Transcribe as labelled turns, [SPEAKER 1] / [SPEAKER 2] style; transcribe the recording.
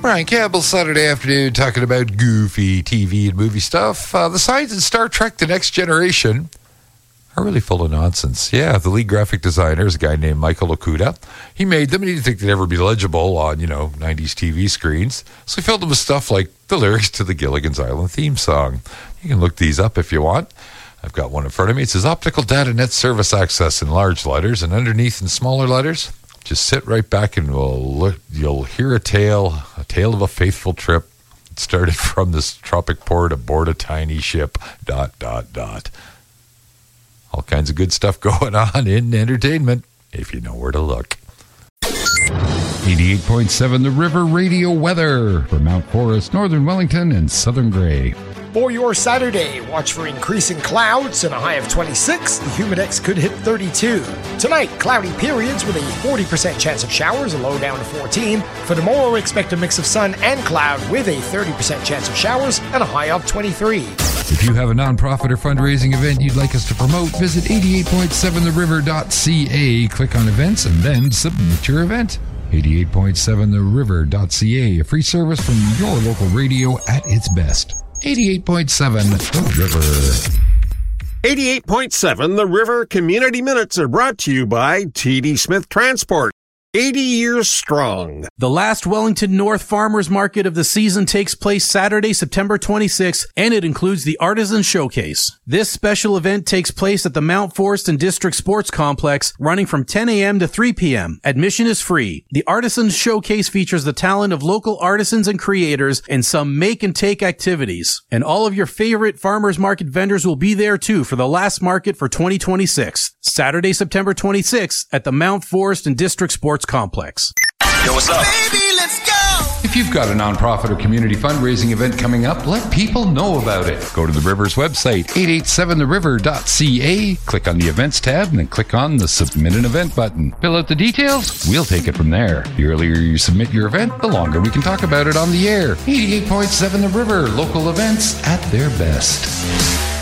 [SPEAKER 1] Brian Campbell, Saturday afternoon, talking about goofy TV and movie stuff. The signs in Star Trek The Next Generation are really full of nonsense. Yeah, the lead graphic designer is a guy named Michael Okuda. He made them, and he didn't think they'd ever be legible on, 90s TV screens. So he filled them with stuff like the lyrics to the Gilligan's Island theme song. You can look these up if you want. I've got one in front of me. It says Optical Data Net Service Access in large letters, and underneath in smaller letters, just sit right back and you'll hear a tale of a faithful trip. It started from this tropic port aboard a tiny ship, ... All kinds of good stuff going on in entertainment, if you know where to look.
[SPEAKER 2] 88.7 The River Radio weather for Mount Forest, Northern Wellington, and Southern Grey.
[SPEAKER 3] For your Saturday, watch for increasing clouds and a high of 26. The humidex could hit 32. Tonight, cloudy periods with a 40% chance of showers, a low down to 14. For tomorrow, expect a mix of sun and cloud with a 30% chance of showers and a high of 23.
[SPEAKER 2] If you have a nonprofit or fundraising event you'd like us to promote, visit 88.7theriver.ca, click on events, and then submit your event. 88.7theriver.ca, a free service from your local radio at its best. 88.7 The River.
[SPEAKER 4] 88.7 The River Community Minutes are brought to you by T.D. Smith Transport. 80 years strong.
[SPEAKER 5] The last Wellington North Farmers Market of the season takes place Saturday, September 26th, and it includes the Artisan Showcase. This special event takes place at the Mount Forest and District Sports Complex, running from 10 a.m. to 3 p.m. Admission is free. The Artisan Showcase features the talent of local artisans and creators and some make and take activities. And all of your favorite farmers market vendors will be there too for the last market for 2026. Saturday, September 26th at the Mount Forest and District Sports Complex.
[SPEAKER 6] Yo, what's up?
[SPEAKER 7] Baby, let's go!
[SPEAKER 2] If you've got a nonprofit or community fundraising event coming up, let people know about it. Go to the River's website, 887theriver.ca, click on the events tab, and then click on the submit an event button. Fill out the details, we'll take it from there. The earlier you submit your event, the longer we can talk about it on the air. 88.7 The River, local events at their best.